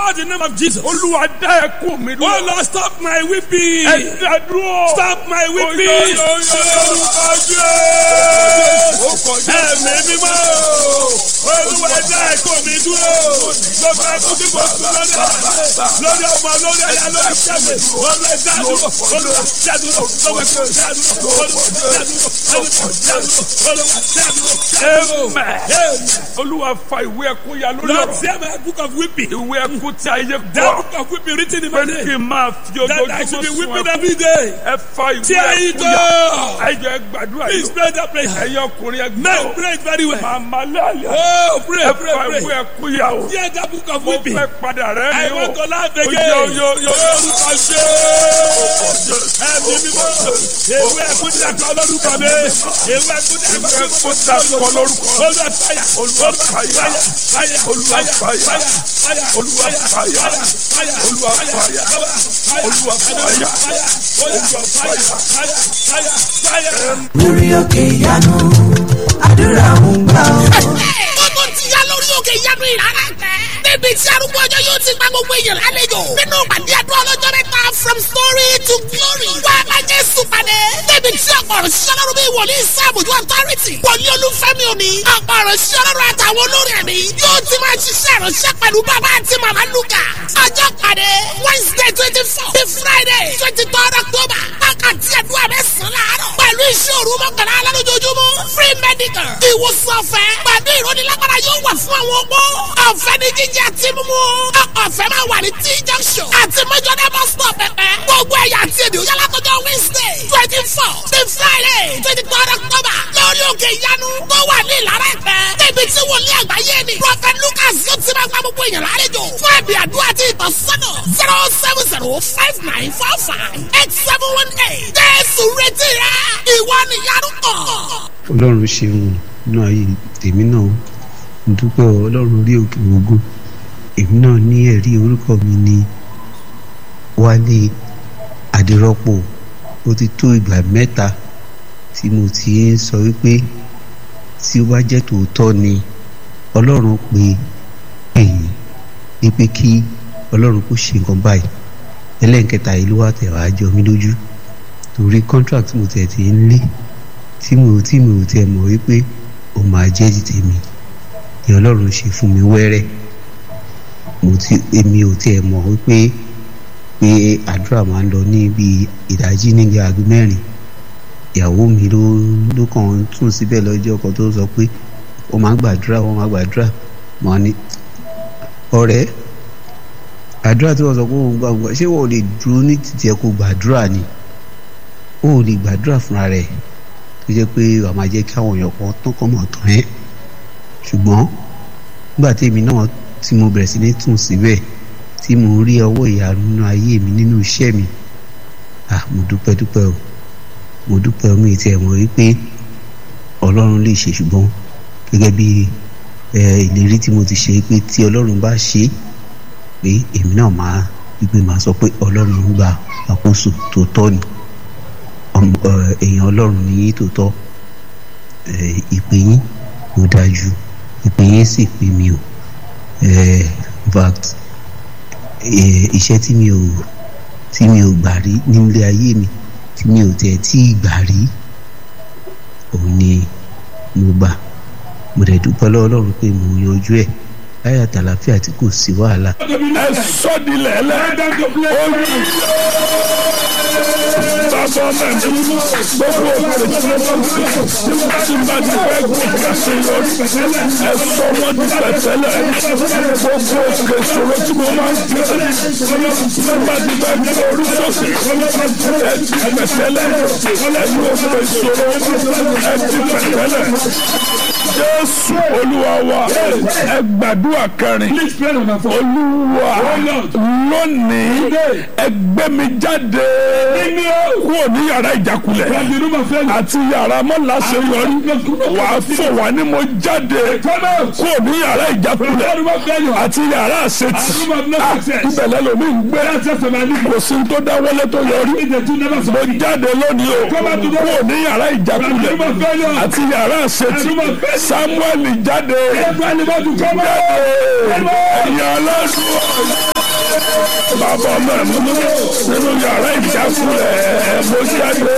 Call the name of Jesus. Olúwa dá ẹkún mi dúró. Oh Lord, stop my weeping. Ẹ dá dúró. Stop my weeping. Ẹ̀mí mímọ́. Olúwa dá ẹkún mi dúró. Lọ́gbà ẹkún tí mo sùn lórí ọmọ lórí ẹ̀yà lórí ṣẹ́gun. Olúwa dá dúró. Olúwa dá dúró. Olúwa dá dúró. Olúwa dá dúró. Amen. Olúwa fa ìwé ẹkún ya lórí Lord, ọ̀rọ̀. tear my book of weeping. Ìwé ẹkún tí ayé That gbọ́. book of weeping written in my Pé kí name. n máa fi That I should be ojoojúmọ́ sun weeping ẹkún. every day. Ẹ fa ìwé Tear it ẹkún ya. up. Ẹ jẹ́ gbàdúrà Please yìí. pray that prayer. Ẹ̀yin ọkùnrin ẹ Men, gbọ́. pray it very well. Màmá lálẹ́. Oh, pray, Ẹ pray, fa ìwé pray. ẹkún ya o. Tear that book of Mo weeping. fẹ́ padà rẹ́ I mi o. want to laugh again. Yo. Orúkọ ṣe. Ẹ̀mí mímọ́. Ewé ẹ̀kú ti dàkọ̀ lórúkọ mi. Ewé ẹ̀kú ti dàkọ̀ lórúkọ. Olúwa fàyà. Olúwa fàyà. Fàyà. Olúwa fàyà. Fàyà. Olúwa fàyà. Fàyà. Olúwa fàyà. Olúwa fàyà. Olúwa fàyà. Fàyà. lórí òkè ìyanu àdúrà ń gbà ọ́. Gbogbo ti ya lórí òkè ìyanu ìrara tẹ́. Níbi tí arúgbó ọjọ́ yóò ti gba gbogbo èèyàn lálejò. Nínú ìpàdé àdúrà ọlọ́jọ́ mẹ́ta from story to glory. Wá bá Jésù pàdé. Níbi tí ọ̀pọ̀ ọ̀rọ̀ ṣiṣẹ́ lọ́rùn bí wòlíì Sáàmùjú authority. Wòlíì Olúfẹ́mi òní. Ọ̀pọ̀ ọ̀rọ̀ ṣiṣẹ́ lọ́rùn àtàwọn olórí ẹ̀mí. Yóò ti máa ṣiṣẹ́ ìránṣẹ́ pẹ̀lú bàbá àti màmá Lúkà. Ọjọ́ pàdé Wednesday 24 to Friday 23rd October. Wákàtí àdúrà mẹ́sàn-án láàárọ̀. Pẹ̀lú iṣẹ́ òru mọ́kànlá lálójoojúmọ́. Free medical. Ìwòsàn ọ̀fẹ́. Pẹ̀lú ìrónilágbára yóò wà fún àwọn ọgbó. Ọ̀fẹ́ ní jíjẹ àti mímú. Ọ̀fẹ́ máa wà ní T junction. Àti Mọ́jọ́dá bus stop pẹ̀pẹ́. Gbogbo ẹ̀yà àti èdè òyà látọjọ́ Wednesday 24 to Friday 23rd October. Lórí òkè ìyanu tó wà ní Ìlara Ẹ̀pẹ́. Níbi tí wòlíì àgbáyé ni. Prophet Lucas yóò ti máa gba gbogbo èèyàn lálejò. Fún ẹ̀bì àdúrà àti ìtọ́sọ́nà 07059458718. Jésù retí rẹ̀. Ìwọ nìyanu kàn. Ọlọ́run ṣeun nínú ayé tèmi náà. Mo dúpẹ́ Ọlọ́run orí òkè ògo. Èmi náà ní ẹ̀rí orúkọ mi ní Wálé Adérọ́pò. Ó ti tó ìgbà mẹ́ta tí mo ti ń sọ wípé tí ó bá jẹ́ tòótọ́ ni Ọlọ́run pé èyí wípé kí Ọlọ́run kó ṣe nǹkan báyìí. Ẹlẹ́nkẹta yìí ló wá tẹ̀ wá jọ mí lójú torí contract mo tẹ̀ ti ń lé tí mo tẹ̀ mọ̀ wípé ó máa jẹ́ ti tèmi ni Ọlọ́run ṣe fún mi wẹ́rẹ́. Èmi ò tiẹ̀ mọ̀ wípé àdúrà máa ń lọ ní bí ìdájí níbi aago 4. Ìyàwó mi ló kàn tún síbẹ̀ lọ́jọ́ kan tó sọ pé wọ́n máa gbàdúrà mọ́ ni ọ̀rẹ́ àdúrà tí wọ́n sọ pé wọ́n gbàgbọ́ ṣé wọ́n lè dúró ní títí ẹ kó gbàdúrà ni ó lè gbàdúrà fúnra rẹ̀ tó jẹ́ pé wà máa jẹ́ kí àwọn èèyàn kan tán kọ́ mọ̀ tán ẹ́. Ṣùgbọ́n nígbà tí èmi náà tí mo bẹ̀rẹ̀ sí ní tún síbẹ̀ tí mo rí ọwọ́ ìyanu nínú ayé mi nínú iṣẹ́ mi mo dúpẹ́ mi ti ẹ̀ mọ̀ wípé Ọlọ́run lè ṣe, ṣùgbọ́n gẹ́gẹ́ bí ìlérí tí mo ti ṣe pé tí Ọlọ́run bá ṣe pé èmi náà máa sọ pé Ọlọ́run ń gba àkóso tó tọ́ ni èèyàn Ọlọ́run ní tòótọ́. Ìpè yín ò dájú, ìpè yín sì pè mí o. In fact iṣẹ́ tí mi ò gbà rí nílé ayé mi tí mi ò tẹ̀ tí gbà rí òun ni mo gbà. Mo dẹ̀ dúpẹ́ lọ́wọ́ Ọlọ́run pé mo yanjú ẹ̀ láyà tàlàfíà tí kò sí wàhálà. Ẹ sọ́dilẹ̀ ẹlẹ́. Bàbá mẹ́rin gbogbo òkè tí bá ti fẹ́ gbọ́dọ̀ ṣe yọrí. Ẹ sọ wọ́n di pẹ̀tẹ́lẹ̀. Gbogbo òkè ìṣòro tí mo máa ń gbé. Tí bá ti fẹ́ gbé orí sókè. Ẹ di pẹ̀tẹ́lẹ̀. Ẹ̀yin òkè ìṣòro ẹ di pẹ̀tẹ́lẹ̀. Jésù Olúwa wa ẹ gbàdúrà kẹrin. Olúwa lónìí ẹ gbé mi jáde kúrò ní yàrá ìjákulẹ̀ àti yàrá mọ́láṣeyọrí. Wàá fò wá ní mo jáde kúrò ní yàrá ìjákulẹ̀ àti yàrá àṣetì. Ibẹ̀lẹ̀ lomi ń gbé kò sí tó dáwọ́lé tó yọrí. Mo jáde lónìí o kúrò ní yàrá ìjákulẹ̀ àti yàrá àṣetì. Samuel jáde. Ẹ̀yin ọlọ́run. bàbá ọmọ ẹ̀mú nínú yàrá ìjákulẹ̀ mo jáde.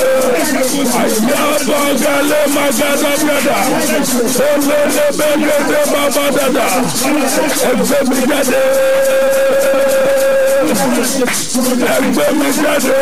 Àyàbọ̀gálẹ̀ Magadagada olóòlè bẹ́gẹ́dẹ́ bàbá dada ẹgbẹ́ mi jáde. Ẹgbẹ́ mi jáde.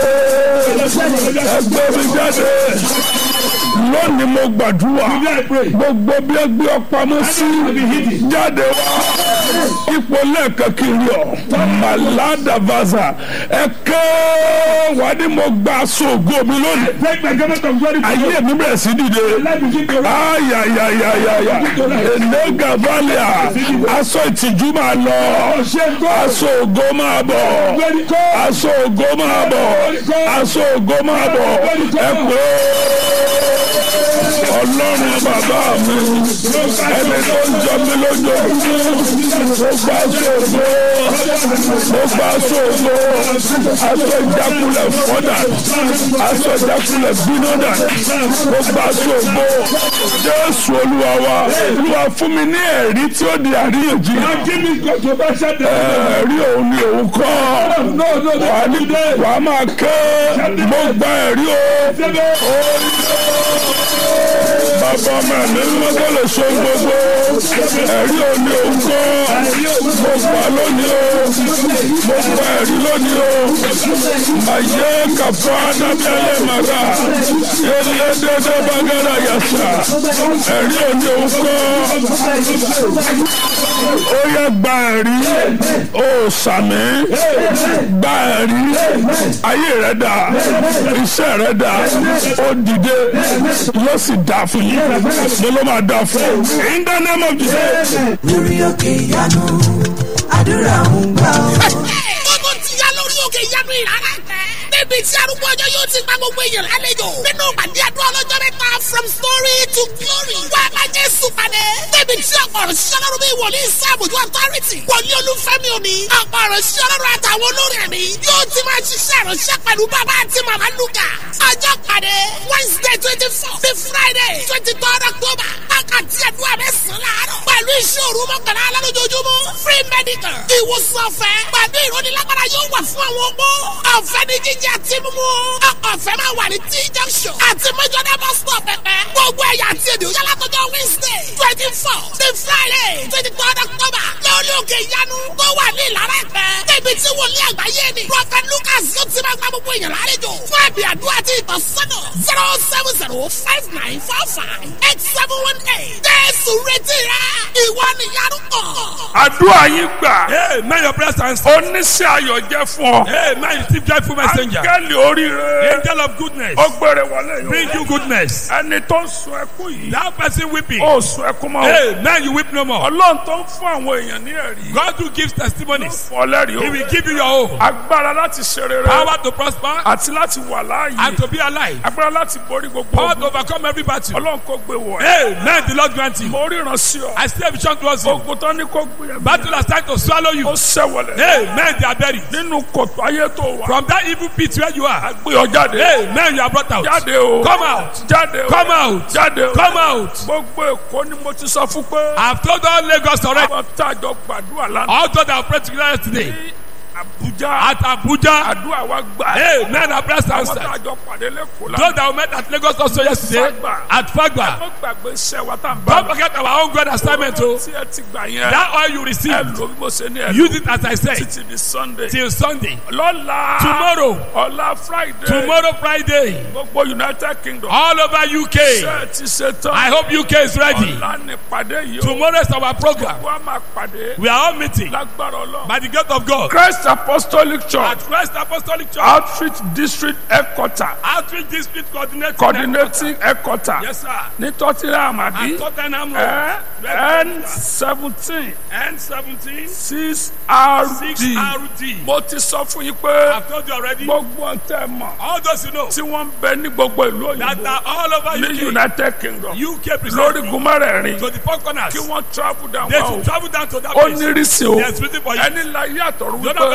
Ẹgbẹ́ mi jáde. Lónìí mo gbàdúrà gbogbo bí ẹgbẹ́ ọpamọ́ sí jáde wá ipò lẹ́ẹ̀kan kiri ọ̀ màládà vaza ẹ̀kẹ́ wà ní mo gba aṣọ ògo mi lónìí ayé mi bẹ̀rẹ̀ sí dìde ayayayayaya enega valia aṣọ ìtìjú máa lọ aṣọ ògo máa bọ̀ aṣọ ògo máa bọ̀ aṣọ ògo máa bọ̀ Ọlọ́run bàbá mi ẹni tó ń jọ mí lójoojúmọ́ mo gbà sóògbó aṣọ ìjákulẹ̀ fọ́dà aṣọ ìjákulẹ̀ bínúdà mo gbà sóògbó Jésù Olúwa wa Olúwa fún mi ní ẹ̀rí tí ó di àríyànjiyàn ẹ̀rí òun ni òun kọ́ wà á máa ké mo gba ẹ̀rí o. Bàbá ọmọ mi ló tó lè so gbogbo ẹ̀rí òní òǹkọ́ mo gbà lónìí o mo gbà ẹ̀rí lónìí o àyè kàfọ́ adábẹ́lẹ́ màgà elédèdè bàgàrà yàtà ẹ̀rí òní òǹkọ́ ó yẹ gba ẹ̀rí o sàmì gba ẹ̀rí ayé rẹ̀ dà iṣẹ́ rẹ̀ dà ó dìde yóò sì dà fún yín mo ló máa dà fún in the name of Jesus. lórí òkè ìyanu àdúrà ń gbà ó. gbogbo ti ya lórí òkè ìyanu ìrara tẹ. níbi tí arúgbó ọjọ́ yóò ti gba gbogbo èèyàn lálejò. nínú ìpàdé àdúrà ọlọ́jọ́ mẹ́ta from story to glory. wá bá Jésù pàdé. níbi tí ọ̀pọ̀ ọ̀rọ̀ ṣiṣẹ́ lọ́rùn bí wòlíì sáàbùjú authority. wòlíì Olúfẹ́mi òní. ọ̀pọ̀ ọ̀rọ̀ ṣiṣẹ́ lọ́rùn àtàwọn olórin ẹ̀mí. yóò ti máa ṣiṣẹ́ ìránṣẹ́ pẹ̀lú bàbá àti màmá Lúkà. ọjọ́ pàdé Wednesday 24 sí Friday 23 October. wákàtí àdúrà mẹ́sàn-án láàárọ̀. pẹ̀lú iṣẹ́ òru mọ́kànlá alálójoojúmọ́. free medical. ìwòsàn ọ̀fẹ́. pẹ̀lú ìrónilágbára yóò wà fún àwọn opó. ọ̀fẹ́ ní jíjẹ àti mímú. ọ̀fẹ́ máa wà ní T junction. àti mẹ́jọ́dá bus stop pẹ̀pẹ́. gbogbo ẹ̀yà àti èdè òyà látọjọ́ Wednesday 24 sí Friday 23 October. lórí òkè ìyanu tó wà ní Ìlara Ẹ̀pẹ́. níbi tí wòlíì àgbáyé ni. Prophet Lucas yóò ti máa gba gbogbo èèyàn lálejò. fún ẹ̀bì àdúrà àti ìtọ́sọ́nà 07059458718. Jésù retí rẹ. ìwọ nìyanu kàn. Àdúrà yín gbà. Hey, may your prayers answer. Oníṣẹ́ ayọ̀ jẹ́ fún ọ. Hey, may you receive joyful messenger. Áńgẹ́lì oríire. Angel of goodness. Ó gbèrè wọlé yìí. Bring you goodness. Ẹni tó ń sun ẹkún yìí. That person weeping. Ó sun ẹkún mọ́. Hey, man, you weep no more. Ọlọ́run tó ń fún àwọn èèyàn ní ẹ̀rí. God who gives testimonies. Fún ọlẹ́rìí o. He will give you your own. Agbára láti ṣe rere. Power to prosper Àti láti wà láàyè. and to be alive. Agbára láti borí gbogbo. Power to overcome every battle. Ọlọ́run kò gbé wọ̀ ẹ́. Hey, man, the Lord grant you. Mo ríran sí ọ. I see a vision towards you. Ogun tó ní kó gbé ẹ. Battle has tried to swallow you. Ó ṣẹ́wọ̀lẹ̀. Hey, man, they are buried. Nínú kòtò ayé tó wà. From that evil pit where you are. Gbé ọ jáde. Hey, man, you are brought out. Jáde o. Come out. Jáde o. Come out. Jáde o. Come out. Gbogbo Èkó ni mo ti sọ fún pé. I've told all Lagos already. Àwọn tájọ gbàdúrà lánàá. All those that have prayed together yesterday. Abuja. At Abuja. Àdúrà wa gbà. Hey, men are blessed Àwọn answered. tájọ pàdé lẹ́kọ̀ọ́ lánàá. Those that we met at Lagos also yesterday. Fagba. At Fagba. Wọ́n gbàgbé iṣẹ́ wa tá à ń bá. Don't forget our own God assignment too. Tí ẹ ti gbà yẹn. That oil you Ẹ received. lò bí mo ṣe ní ẹ lò. Use it as I said. Títí di Sunday. Till Sunday. Lọ́la. Tomorrow. Ọ̀la Friday. Tomorrow Friday. Gbogbo United Kingdom. All over UK. Ṣé ẹ ti ṣe tán? I hope UK is ready. Ọ̀la ni pàdé yìí o. Tomorrow is our program. Wọ́n á máa pàdé. We are all meeting Lágbára Ọlọ́run. by the grace of God Christ Apostolic Church. at Christ Apostolic Church. Outreach District Headquarter. Outreach District Coordinating Headquarter. Yes, sir. Ní Tottenham àbí. At Tottenham Road. N17 N17 6RD. 6RD. Mo ti sọ fún yín pé I've told you already. gbogbo ọ̀tẹ̀ mọ̀ All those you know tí wọ́n ń bẹ ní gbogbo ìlú that òyìnbó are all over ní UK. United Kingdom UK lórí precisely. gúnmọ́rẹ̀ẹ̀rin To the four corners. kí wọ́n travel down They wá o. should travel down to that Ó place. ní rísí o There's waiting for you. ẹni la yé àtọ̀rọ̀ The wípé other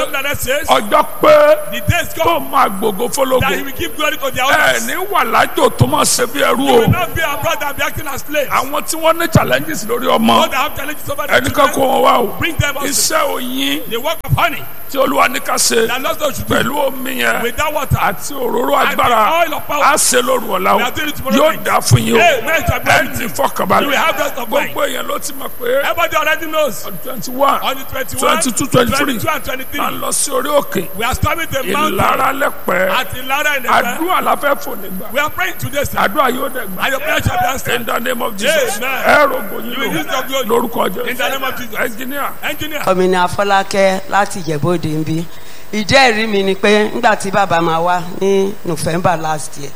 Remember that says, ọjọ́ pé the days tó come máa gbogbo fọlọ́gbò that he will give glory to their ẹ owners. ní wà lájò tó máa ṣe bí ẹrú He o will not be our brother and be acting as slaves. àwọn tí wọ́n ní challenges lórí ọmọ Those that have challenges over their ẹnìkan kó children, wọn wá o bring them also. iṣẹ́ òyìn The work of honey tí olúwa ní ká ṣe that Lord should do pẹ̀lú omi yẹn with that water. àti òróró And the agbára oil of power. á ṣe lóru ọ̀la o We are doing it tomorrow yóò night. dá fún yín o Amen. Shall be ẹ with ní you. fọkànbalẹ̀ You will have rest of mind. gbogbo èèyàn ló ti mọ̀ pé Everybody already knows. 21 On the 21, 22, 23. 22 and 23, à ń lọ sí orí òkè we are storming the mountain ìlara lẹ́pẹ́ at Ilara in the àdúrà la fẹ́ fò nígbà We are praying today, sir. àdúrà yóò dẹ̀ gbà. And your prayer shall be answered. In the name of Jesus. Amen. ẹ rògbò yín You will use your glory. lórúkọ Jésù. In the name of Jesus. Engineer. Engineer. Ọmọnì Afọlákẹ́ láti Ìjẹ̀bú-Òde ń bí. Ìdí ẹ̀rí mi ni pé nígbà tí bàbá máa wá ní November last year,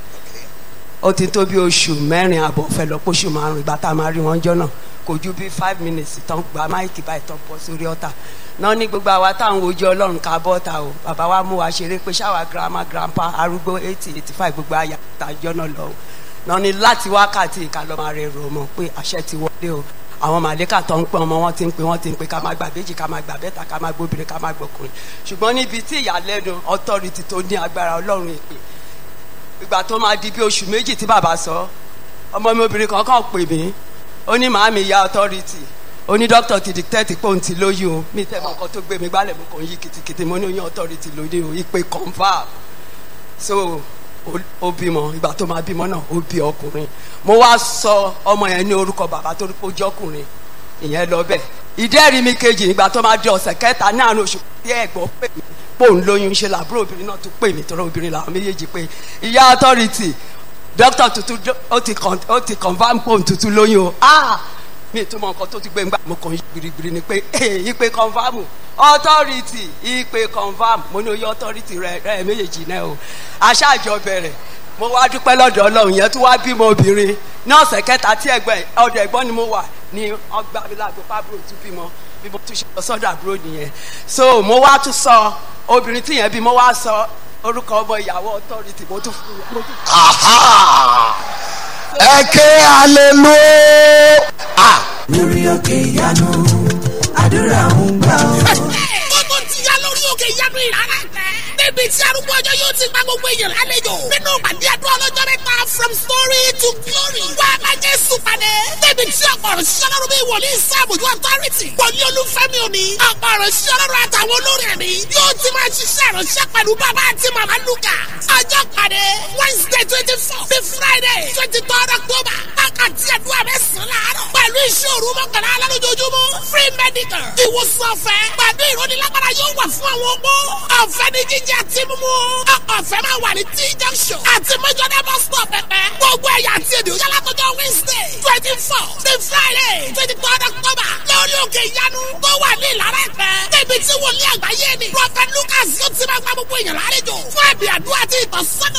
ó ti tó bí oṣù mẹ́rin àbọ̀ fẹ́ lọ póṣù márùn-ún ìgbà tá a máa rí wọn jọ náà kò ju bí 5 minutes tán gba máìkì báyìí tán bọ́ sórí ọ̀tà náà ní gbogbo àwa táwọn ojú Ọlọ́run ká bọ́ta o bàbá wa mú wa ṣeré pé ṣáwa grandma grandpa arúgbó 80-85 gbogbo àyà àtàjọ náà lọ náà ní láti wákàtí ìkàlọ́ máa rẹ̀ rò mọ́ pé àṣẹ ti wọlé o àwọn màlẹ́kà tó ń pẹ́ ọmọ wọn ti ń pè ká máa gbà méjì ká máa gbà bẹ́tà ká máa gbóbìnrin ká máa gbọkùnrin ṣùgbọ́n níbi tí ìyàlẹ́nu authority tó ní agbára Ọlọ́run ìpè ìgbà tó máa di bí oṣù méjì tí bàbá sọ ọmọ mi obìnrin kan kàn pè mí ó ní màámi ya authority ó ní dókítà ti dictate pé òun ti lóyún o mi tẹ́ mọ nǹkan tó gbé mi gbálẹ̀ mo kàn yí kìtìkìtì mo ní oyún authority lóde o ìpè confam so ó bímọ ìgbà tó máa bímọ náà ó bí ọkùnrin mo wá sọ ọmọ yẹn ní orúkọ bàbá tó rí pé ó jẹ́ ọkùnrin ìyẹn lọ bẹ́ẹ̀ ìdẹ́rìí mi kejì ìgbà tó máa di ọ̀sẹ̀ kẹta ní àárín oṣù tí ẹ̀gbọ́n pè mí pò ń lóyún ṣe làbúrò obìnrin náà tó pè mí tọrọ obìnrin làwọn méjèèjì pé ìyá authority dókítà tuntun ó ti confam pò ń tuntun lóyún o mi ì tún mọ nǹkan tó ti gbé ń gbà mo kàn yí gbirigbiri ni pé ìpè confam authority ìpè confam mo ní oyè authority rẹ méjèèjì náà o aṣáájọ bẹ̀rẹ̀ mo wá dúpẹ́ lọ́dọ̀ Ọlọ́run yẹn tó wá bímọ obìnrin ní ọ̀sẹ̀ kẹta tí ọ̀dọ̀ ẹ̀gbọ́n ni mo wà ní ọgbà mi lágbo pàbúrò tún bímọ bí mo tún ṣe lọ sọ́dọ̀ àbúrò nìyẹn so mo wá tún sọ obìnrin tí yẹn bí mo wá sọ orúkọ ọmọ ìyàwó authority mo tún fún un. ẹ ké hallelujah. lórí òkè ìyanu àdúrà ń gbà ọ́. Ó tó ti yá lórí òkè ìyanu Ìrara tẹ́. Níbi tí arúgbó ọjọ́ yóò ti gba gbogbo èèyàn lálejò. Nínú ìpàdé àdúrà ọlọ́jọ́ mẹ́ta from story to glory. Wá bá Jésù pàdé. Níbi tí ọ̀pọ̀ ọ̀rọ̀ ṣiṣẹ́ lọ́rùn bí wòlíì Sáàmùjú authority. Wòlíì Olúfẹ́mi òní. Ọ̀pọ̀ ọ̀rọ̀ ṣiṣẹ́ lọ́rùn àtàwọn olórin ẹ̀mí. Yóò ti máa ṣiṣẹ́ ìránṣẹ́ pẹ̀lú bàbá àti màmá Lúkà. Ọjọ́ pàdé Wednesday 24 to Friday 23rd October. Wákàtí àdúrà mẹ́sàn-án láàárọ̀. Pẹ̀lú iṣẹ́ òru mọ́kànlá lálójoojúmọ́. Free medical. Ìwòsàn ọ̀fẹ́. Pẹ̀lú ìrónilágbára yóò wà fún àwọn ọgbó. Ọ̀fẹ́ ní jíjẹ àti mímú. Ọ̀fẹ́ máa wà ní T junction. Àti Mọ́jọ́dá bus stop pẹ̀pẹ́. Gbogbo ẹ̀yà àti èdè òyà látọjọ́ Wednesday 24 to Friday 23rd October. Lórí òkè ìyanu tó wà ní Ìlara Ẹ̀pẹ́. Níbi tí wòlíì àgbáyé ni. Prophet Lucas yóò ti máa gba gbogbo èèyàn lálejò. Fún ẹ̀bì àdúrà àti ìtọ́sọ́nà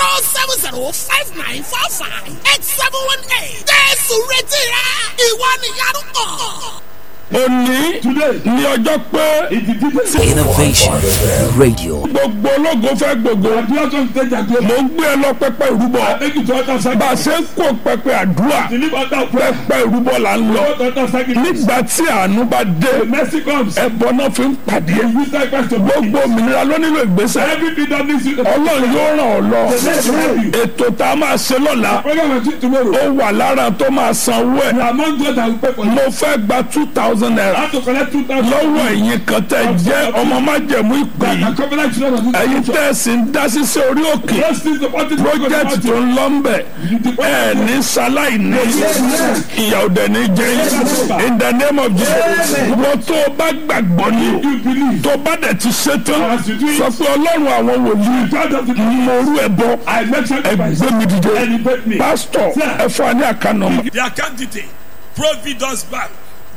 07059458718. Jésù retí rẹ̀. Ìwọ nìyanu kàn. òní ní ọjọ́ pé Innovation Radio. gbogbo ológo fẹ́ gbogbo mo ń gbé ẹ lọ pẹpẹ ìrúbọ bá a ṣe ń kó pẹpẹ àdúrà pẹpẹ ìrúbọ là ń lọ nígbà tí àánú bá dé ẹbọ náà fi ń pàdé gbogbo òmìnira ló nílò ìgbésẹ̀ Ọlọ́run yóò ràn ọ́ lọ ètò tá a máa ṣe lọ́la ó wà lára tó máa sanwó ẹ̀ mo fẹ́ gba 2,000 naira lọ́wọ́ ẹ̀yin kan tẹ́ jẹ́ ọmọ májẹ̀mú ìpè yìí ẹ̀yin tẹ́ sì ń dá sísẹ́ orí òkè project tó ń lọ ń bẹ̀ ẹ̀ ní sáláìní ìyà òdẹ ní jẹ́ in the name of Jesus wọ́n tó o bá gbàgbọ́ ní tó o bá dẹ̀ ti ṣetán sọ pé Ọlọ́run àwọn wòlíì mo rú ẹbọ ẹgbẹ́ mi dìde pásítọ̀ ẹ fún wa ní àkànnà. The account detail Providence Bank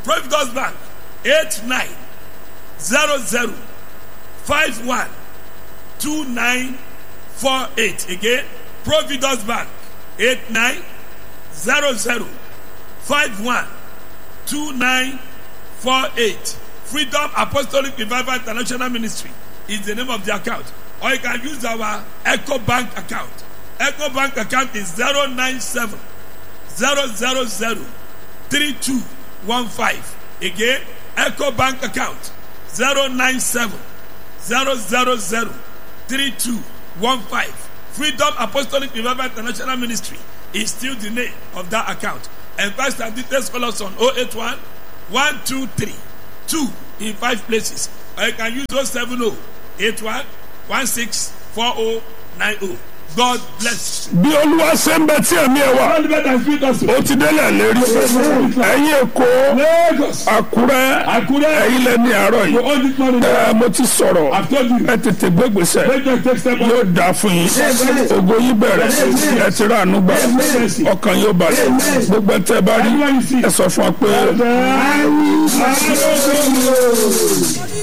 8900512948 again Providence Bank 8900512948 Freedom Apostolic Revival International Ministry is the name of the account, or you can use our Echo Bank account. Echo Bank account is 097 000 3215. Again, Echo Bank account 097 0003215. Freedom Apostolic Revival International Ministry is still the name of that account. And pastor details call us on 081 123 2 in 5 places. Or you can use 070 81 164090. God bless. Bí Olúwa ṣe ń bẹ tí ẹ̀mí ẹ wà, ó ti délẹ̀ lérí. Ẹ̀yin Èkó, Àkúrẹ́, ẹ̀yin lẹ ní àárọ̀ yìí. Mo ti sọ̀rọ̀, ẹ tètè gbégbèsè, yóò dà fún yín. Ògo yín bẹ̀rẹ̀, ẹ ti rà ànú gbà, ọkàn yóò balẹ̀. Gbogbo ẹ tẹ́ bá rí, ẹ sọ fún wa pé.